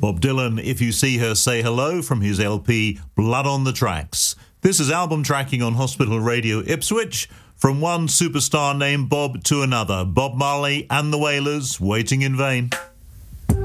Bob Dylan, If You See Her, Say Hello, from his LP Blood on the Tracks. This is album tracking on Hospital Radio Ipswich. From one superstar named Bob to another, Bob Marley and the Wailers, Waiting in Vain.